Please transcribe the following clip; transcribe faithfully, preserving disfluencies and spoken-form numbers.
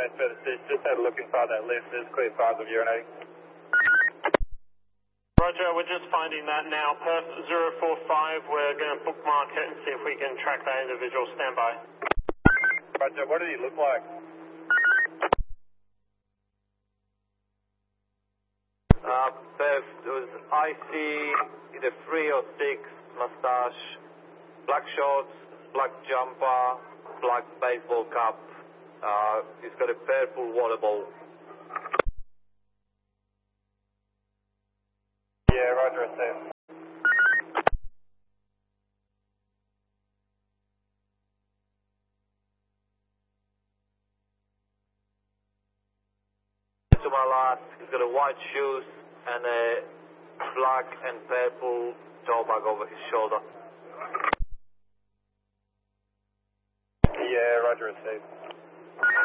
going further east. Just had a look inside that lift. There's clear signs of urinating. Roger, we're just finding that now. Perth zero four five, we're going to bookmark it and see if we can track that individual. Stand by. Roger, what did he look like? Uh, Perth, it was icy, either three or six, mustache, black shorts, black jumper, black baseball cap. Uh, he's got a purple water ball. Yeah, Roger, it's safe. To my last, he's got a white shoes and a black and purple tote bag over his shoulder. Yeah, Roger, it's safe.